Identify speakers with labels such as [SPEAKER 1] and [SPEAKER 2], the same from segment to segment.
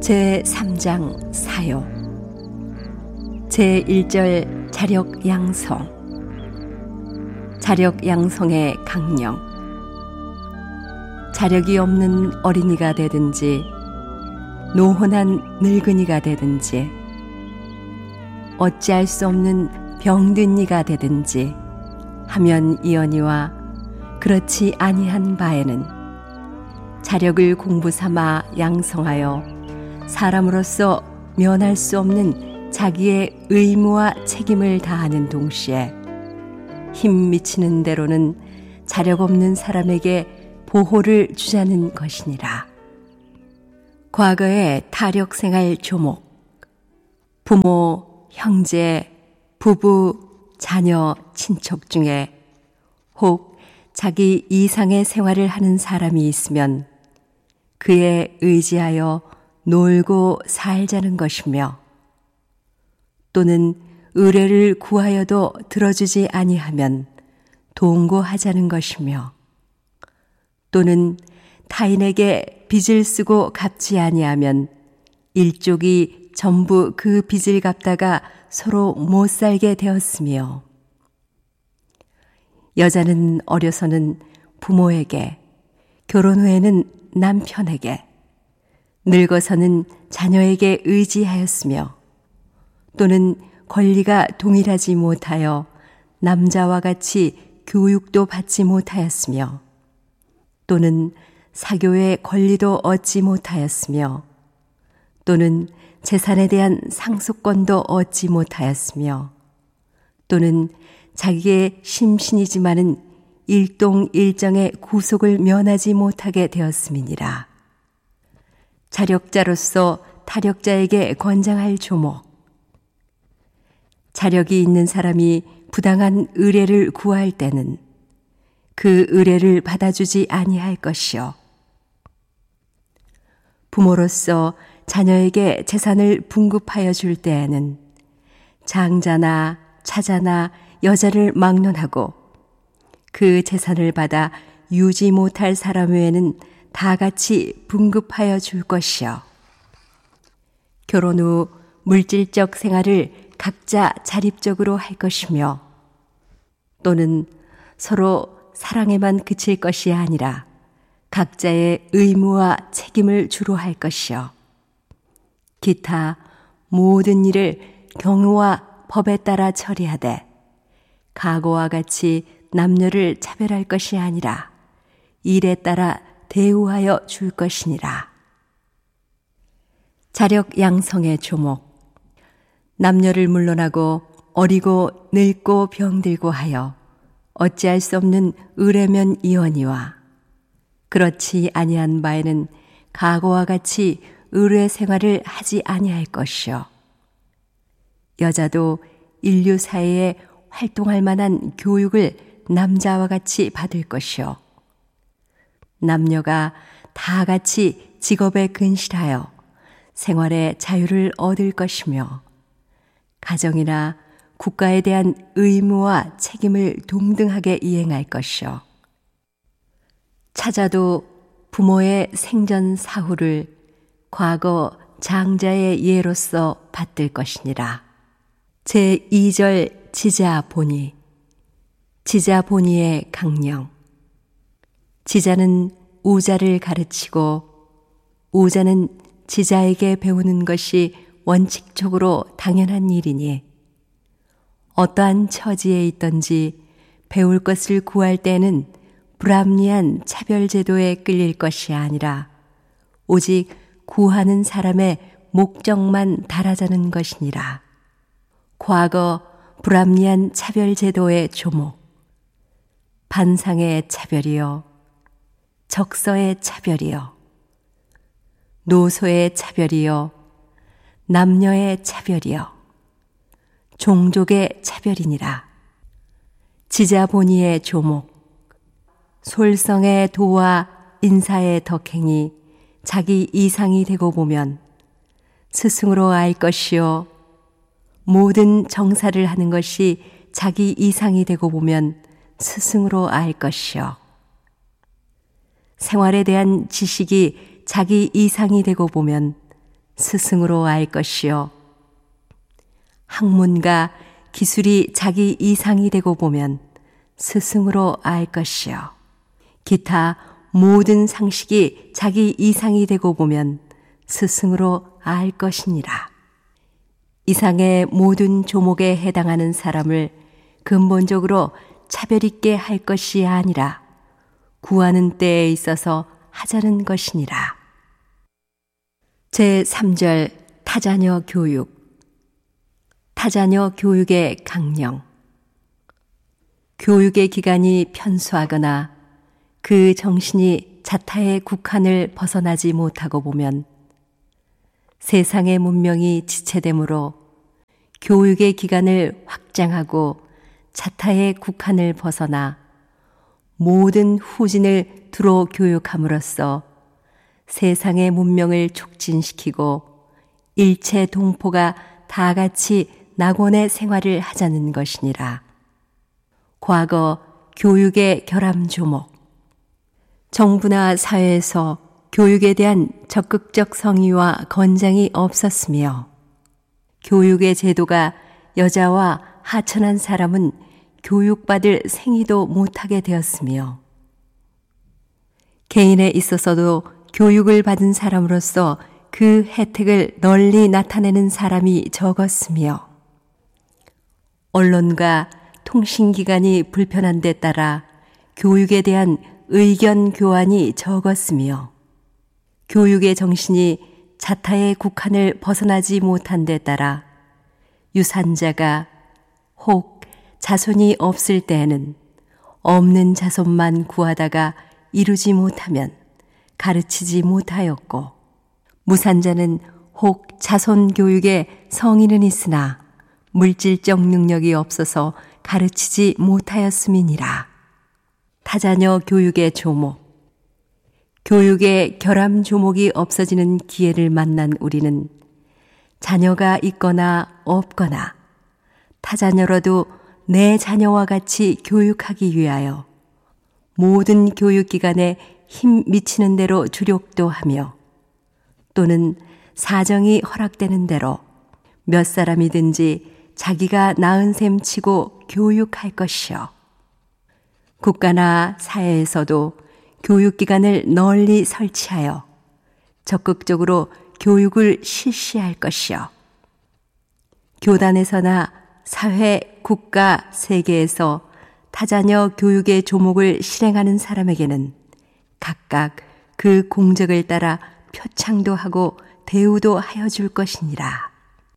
[SPEAKER 1] 제3장 사요. 제1절 자력양성. 자력양성의 강령. 자력이 없는 어린이가 되든지 노혼한 늙은이가 되든지 어찌할 수 없는 병든 이가 되든지 하면 이언이와 그렇지 아니한 바에는 자력을 공부 삼아 양성하여 사람으로서 면할 수 없는 자기의 의무와 책임을 다하는 동시에 힘 미치는 대로는 자력 없는 사람에게 보호를 주자는 것이니라. 과거의 타력생활 조목. 부모, 형제, 부부, 자녀, 친척 중에 혹 자기 이상의 생활을 하는 사람이 있으면 그에 의지하여 놀고 살자는 것이며, 또는 의뢰를 구하여도 들어주지 아니하면 동고하자는 것이며, 또는 타인에게 빚을 쓰고 갚지 아니하면 일족이 전부 그 빚을 갚다가 서로 못 살게 되었으며, 여자는 어려서는 부모에게, 결혼 후에는 남편에게, 늙어서는 자녀에게 의지하였으며, 또는 권리가 동일하지 못하여 남자와 같이 교육도 받지 못하였으며, 또는 사교의 권리도 얻지 못하였으며, 또는 재산에 대한 상속권도 얻지 못하였으며, 또는 자기의 심신이지만은 일동일정의 구속을 면하지 못하게 되었음이니라. 자력자로서 타력자에게 권장할 조목. 자력이 있는 사람이 부당한 의뢰를 구할 때는 그 의뢰를 받아주지 아니할 것이요. 부모로서 자녀에게 재산을 분급하여 줄 때에는 장자나 차자나 여자를 막론하고 그 재산을 받아 유지 못할 사람 외에는 다 같이 분급하여 줄 것이요. 결혼 후 물질적 생활을 각자 자립적으로 할 것이며, 또는 서로 사랑에만 그칠 것이 아니라 각자의 의무와 책임을 주로 할 것이요. 기타 모든 일을 경우와 법에 따라 처리하되 과거와 같이 남녀를 차별할 것이 아니라 일에 따라 대우하여 줄 것이니라. 자력 양성의 조목. 남녀를 물러나고 어리고 늙고 병들고 하여 어찌할 수 없는 의뢰면 이언이와 그렇지 아니한 바에는 과거와 같이 의뢰 생활을 하지 아니할 것이요. 여자도 인류 사회에 활동할 만한 교육을 남자와 같이 받을 것이요. 남녀가 다 같이 직업에 근실하여 생활의 자유를 얻을 것이며, 가정이나 국가에 대한 의무와 책임을 동등하게 이행할 것이요. 차자도 부모의 생전 사후를 과거 장자의 예로서 받들 것이니라. 제2절 지자보니. 지자보니의 강령. 지자는 우자를 가르치고 우자는 지자에게 배우는 것이 원칙적으로 당연한 일이니, 어떠한 처지에 있든지 배울 것을 구할 때는 불합리한 차별제도에 끌릴 것이 아니라 오직 구하는 사람의 목적만 달하자는 것이니라. 과거 불합리한 차별제도의 조목. 반상의 차별이요, 적서의 차별이요, 노소의 차별이요, 남녀의 차별이요, 종족의 차별이니라. 지자보니의 조목. 솔성의 도와 인사의 덕행이 자기 이상이 되고 보면 스승으로 알 것이요, 모든 정사를 하는 것이 자기 이상이 되고 보면 스승으로 알 것이요. 생활에 대한 지식이 자기 이상이 되고 보면 스승으로 알 것이요. 학문과 기술이 자기 이상이 되고 보면 스승으로 알 것이요. 기타 모든 상식이 자기 이상이 되고 보면 스승으로 알 것이니라. 이상의 모든 조목에 해당하는 사람을 근본적으로 차별 있게 할 것이 아니라 구하는 때에 있어서 하자는 것이니라. 제3절 타자녀 교육. 타자녀 교육의 강령. 교육의 기간이 편수하거나 그 정신이 자타의 국한을 벗어나지 못하고 보면 세상의 문명이 지체되므로 교육의 기간을 확장하고 자타의 국한을 벗어나 모든 후진을 두루 교육함으로써 세상의 문명을 촉진시키고 일체 동포가 다 같이 낙원의 생활을 하자는 것이니라. 과거 교육의 결함 조목. 정부나 사회에서 교육에 대한 적극적 성의와 권장이 없었으며 교육의 제도가 여자와 하천한 사람은 교육받을 생의도 못하게 되었으며 개인에 있어서도 교육을 받은 사람으로서 그 혜택을 널리 나타내는 사람이 적었으며 언론과 통신기관이 불편한 데 따라 교육에 대한 의견 교환이 적었으며 교육의 정신이 자타의 국한을 벗어나지 못한 데 따라 유산자가 혹 자손이 없을 때에는 없는 자손만 구하다가 이루지 못하면 가르치지 못하였고 무산자는 혹 자손 교육에 성의는 있으나 물질적 능력이 없어서 가르치지 못하였음이니라. 타자녀 교육의 조목. 교육의 결함 조목이 없어지는 기회를 만난 우리는 자녀가 있거나 없거나 타자녀라도 내 자녀와 같이 교육하기 위하여 모든 교육기관에 힘 미치는 대로 주력도 하며 또는 사정이 허락되는 대로 몇 사람이든지 자기가 낳은 셈 치고 교육할 것이요. 국가나 사회에서도 교육기관을 널리 설치하여 적극적으로 교육을 실시할 것이요. 교단에서나 사회, 국가, 세계에서 타자녀 교육의 조목을 실행하는 사람에게는 각각 그 공적을 따라 표창도 하고 대우도 하여 줄 것이니라.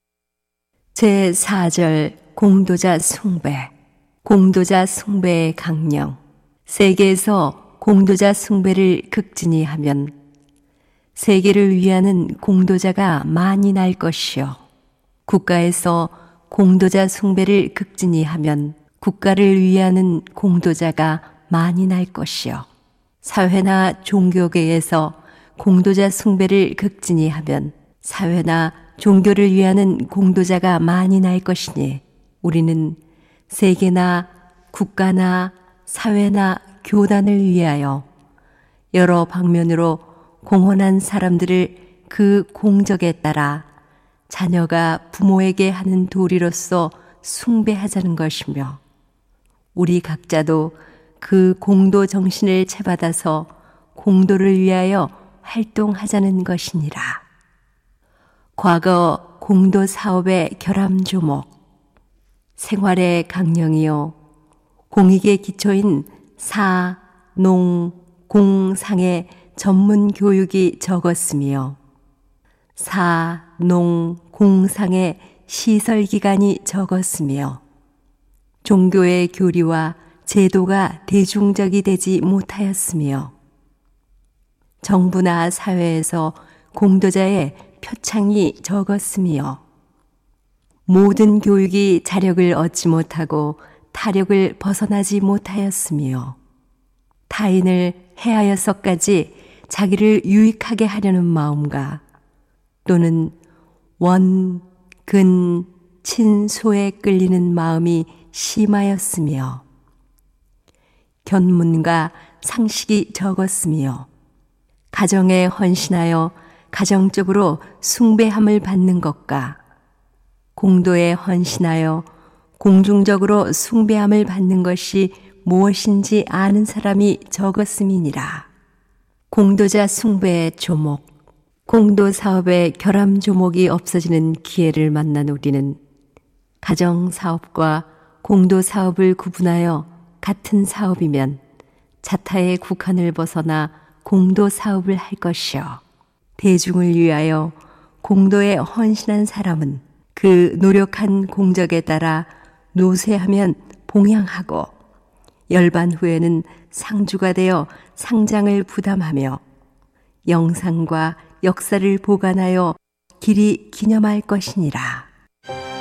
[SPEAKER 1] 제4절 공도자 숭배. 공도자 숭배의 강령. 세계에서 공도자 숭배를 극진히 하면 세계를 위하는 공도자가 많이 날 것이요. 국가에서 공도자 숭배를 극진히 하면 국가를 위하는 공도자가 많이 날 것이요. 사회나 종교계에서 공도자 숭배를 극진히 하면 사회나 종교를 위하는 공도자가 많이 날 것이니 우리는 세계나 국가나 사회나 교단을 위하여 여러 방면으로 공헌한 사람들을 그 공적에 따라 자녀가 부모에게 하는 도리로서 숭배하자는 것이며 우리 각자도 그 공도 정신을 채받아서 공도를 위하여 활동하자는 것이니라. 과거 공도 사업의 결함 조목. 생활의 강령이요 공익의 기초인 사, 농, 공, 상의 전문 교육이 적었으며 사, 농, 공, 상의 시설 기간이 적었으며 종교의 교리와 제도가 대중적이 되지 못하였으며 정부나 사회에서 공도자의 표창이 적었으며 모든 교육이 자력을 얻지 못하고 타력을 벗어나지 못하였으며 타인을 해하여서까지 자기를 유익하게 하려는 마음과 또는 원, 근, 친, 소에 끌리는 마음이 심하였으며 견문과 상식이 적었으며 가정에 헌신하여 가정적으로 숭배함을 받는 것과 공도에 헌신하여 공중적으로 숭배함을 받는 것이 무엇인지 아는 사람이 적었음이니라. 공도자 숭배의 조목. 공도 사업의 결함 조목이 없어지는 기회를 만난 우리는 가정 사업과 공도 사업을 구분하여 같은 사업이면 자타의 국한을 벗어나 공도 사업을 할 것이요. 대중을 위하여 공도에 헌신한 사람은 그 노력한 공적에 따라 노쇠하면 봉양하고 열반 후에는 상주가 되어 상장을 부담하며 영상과 역사를 보관하여 길이 기념할 것이니라.